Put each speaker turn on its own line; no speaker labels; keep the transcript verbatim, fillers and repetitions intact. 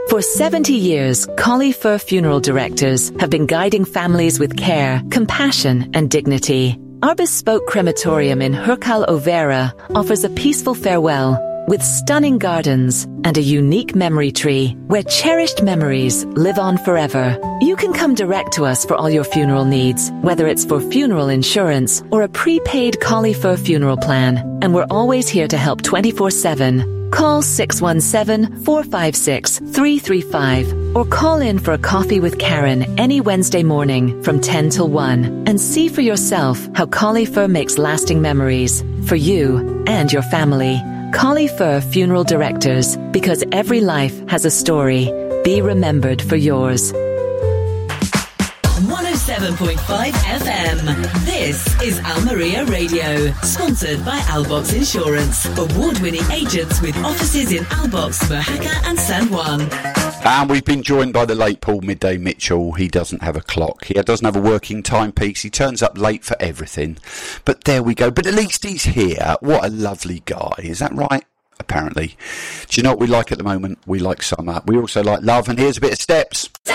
For seventy years, Collie Fur Funeral Directors have been guiding families with care, compassion, and dignity. Our bespoke crematorium in Hurkal Overa offers a peaceful farewell with stunning gardens and a unique memory tree where cherished memories live on forever. You can come direct to us for all your funeral needs, whether it's for funeral insurance or a prepaid Collie Fur funeral plan, and we're always here to help twenty-four seven. Call six one seven, four five six, three three five or call in for a coffee with Karen any Wednesday morning from ten till one and see for yourself how Collie Fur makes lasting memories for you and your family. Collie Fur Funeral Directors, because every life has a story. Be remembered for yours.
one oh seven point five F M. This is Almeria Radio, sponsored by Albox Insurance, award-winning agents with offices in Albox, Mojaca and San Juan.
And we've been joined by the late Paul Midday Mitchell. He doesn't have a clock. He doesn't have a working timepiece. He turns up late for everything. But there we go. But at least he's here. What a lovely guy. Is that right? Apparently. Do you know what we like at the moment? We like summer. We also like love. And here's a bit of Steps.